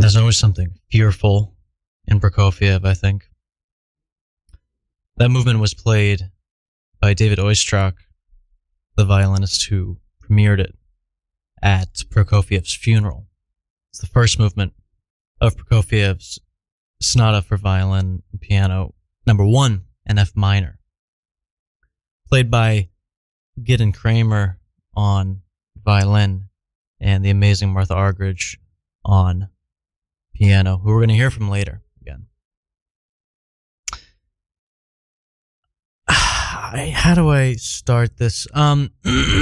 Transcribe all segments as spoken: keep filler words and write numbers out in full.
There's always something fearful in Prokofiev, I think. That movement was played by David Oistrakh, the violinist who premiered it at Prokofiev's funeral. It's the first movement of Prokofiev's Sonata for Violin and Piano, number one, in F minor. Played by Gideon Kramer on violin and the amazing Martha Argerich on piano, who we're going to hear from later again. How do I start this? Um,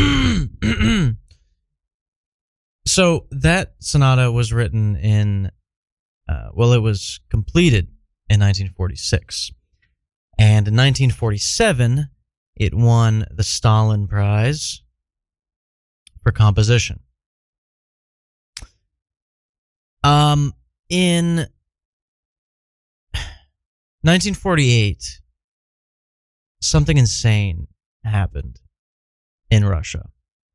so that sonata was written in, uh, well, it was completed in nineteen forty-six. And in nineteen forty-seven, it won the Stalin Prize for composition. Um, in nineteen forty-eight, something insane happened in Russia.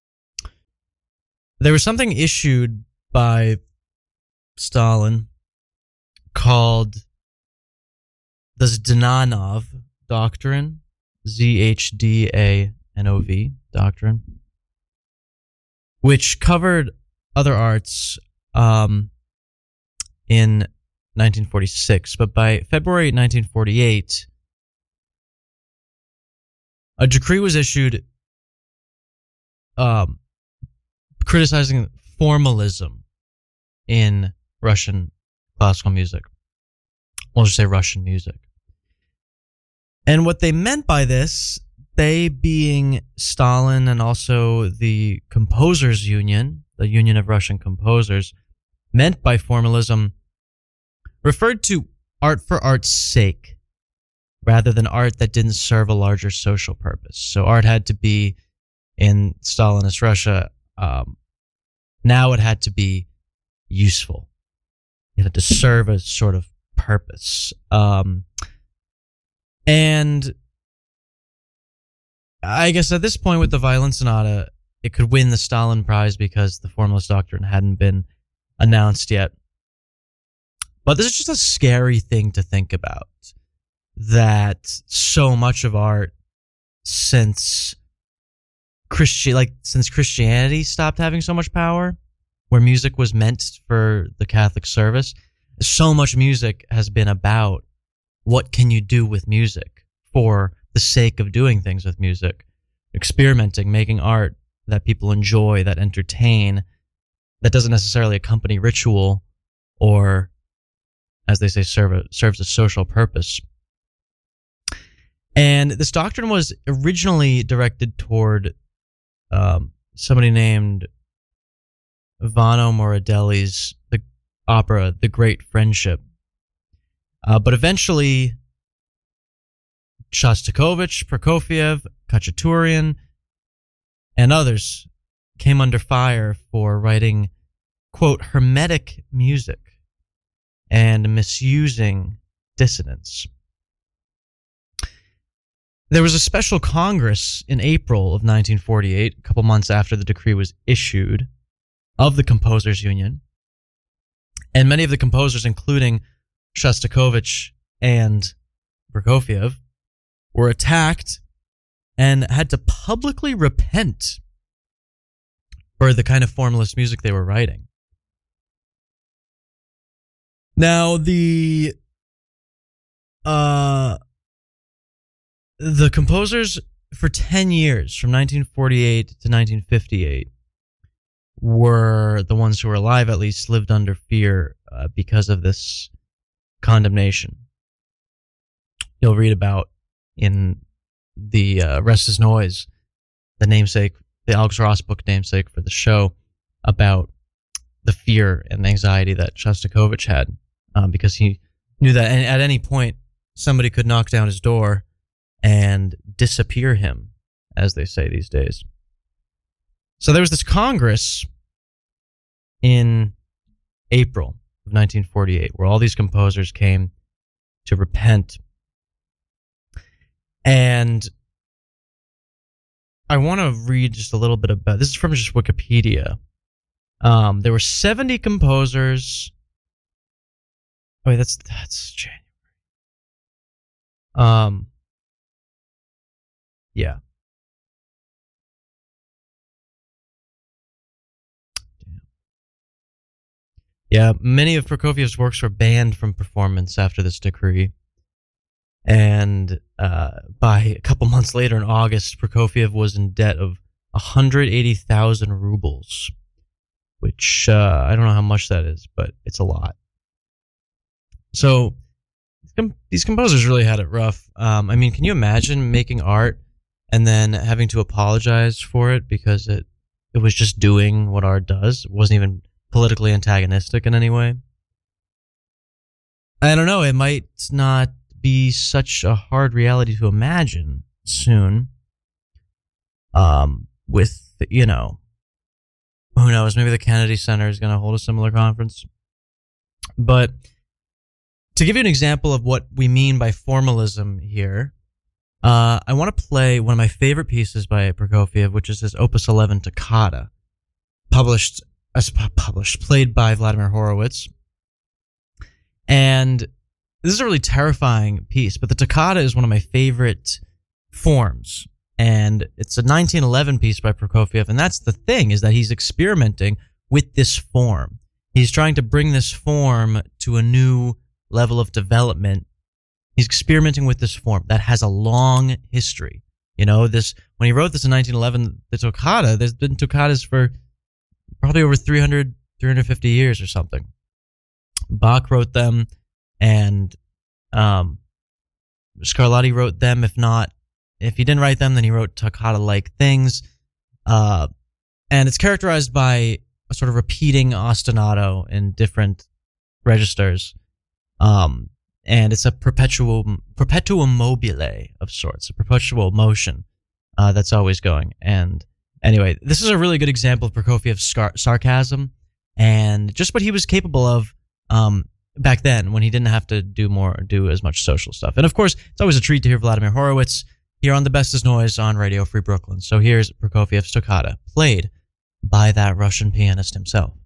There was something issued by Stalin called the Zhdanov Doctrine, Z H D A N O V Doctrine, which covered other arts um, in nineteen forty-six. But by February nineteen forty-eight, a decree was issued um, criticizing formalism in Russian classical music. We'll just say Russian music. And what they meant by this, they being Stalin and also the Composers Union, the Union of Russian Composers, meant by formalism referred to art for art's sake, rather than art that didn't serve a larger social purpose. So art had to be, in Stalinist Russia, um, now it had to be useful. It had to serve a sort of purpose. Um, and I guess at this point with the Violin Sonata, it could win the Stalin Prize because the Formalist Doctrine hadn't been announced yet. But this is just a scary thing to think about, that so much of art since Christi- like since Christianity stopped having so much power, where music was meant for the Catholic service, so much music has been about what can you do with music for the sake of doing things with music, experimenting, making art that people enjoy, that entertain, that doesn't necessarily accompany ritual or, as they say, serve a, serves a social purpose. And this doctrine was originally directed toward um, somebody named Vano Morandini's the opera The Great Friendship. Uh, but eventually, Shostakovich, Prokofiev, Khachaturian, and others came under fire for writing, quote, hermetic music and misusing dissonance. There was a special Congress in April of nineteen forty-eight, a couple months after the decree was issued, of the Composers Union. And many of the composers, including Shostakovich and Prokofiev, were attacked and had to publicly repent for the kind of formalist music they were writing. Now, the uh, the composers for ten years, from nineteen forty-eight to nineteen fifty-eight, were the ones who were alive, at least, lived under fear uh, because of this condemnation. You'll read about in the uh, Rest is Noise, the namesake, the Alex Ross book namesake for the show, about the fear and anxiety that Shostakovich had, um, because he knew that at any point somebody could knock down his door and disappear him, as they say these days. So there was this Congress in April of nineteen forty-eight where all these composers came to repent. And I want to read just a little bit about, this is from just Wikipedia. Um, there were seventy composers Oh, wait, that's that's January. Um, yeah. Yeah, many of Prokofiev's works were banned from performance after this decree. And uh, by a couple months later, in August, Prokofiev was in debt of one hundred eighty thousand rubles, which uh, I don't know how much that is, but it's a lot. So these composers really had it rough. Um, I mean, can you imagine making art and then having to apologize for it because it, it was just doing what art does? It wasn't even politically antagonistic in any way. I don't know. It might not be such a hard reality to imagine soon. Um, with, you know, who knows? Maybe the Kennedy Center is going to hold a similar conference. But to give you an example of what we mean by formalism here, uh, I want to play one of my favorite pieces by Prokofiev, which is his Opus eleven Toccata, published as published, played by Vladimir Horowitz. And this is a really terrifying piece, but the toccata is one of my favorite forms. And it's a nineteen eleven piece by Prokofiev, and that's the thing, is that he's experimenting with this form. He's trying to bring this form to a new level of development. He's experimenting with this form that has a long history. You know, this when he wrote this in nineteen eleven, the toccata, there's been toccatas for probably over three hundred, three hundred fifty years or something. Bach wrote them, and um, Scarlatti wrote them. If not, if he didn't write them, then he wrote toccata-like things. Uh, and it's characterized by a sort of repeating ostinato in different registers. Um, and it's a perpetual, perpetuum mobile of sorts, a perpetual motion uh, that's always going. And anyway, this is a really good example of Prokofiev's scar- sarcasm and just what he was capable of um, back then when he didn't have to do more, do as much social stuff. And of course, it's always a treat to hear Vladimir Horowitz here on The Best Is Noise on Radio Free Brooklyn. So here's Prokofiev's Toccata, played by that Russian pianist himself.